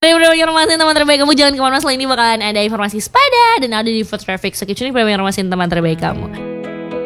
informasi teman terbaik kamu. Jangan kemana-mana, setelah ini bakalan ada informasi sepeda dan ada di Food Traffic. So keep tuning informasi teman terbaik kamu.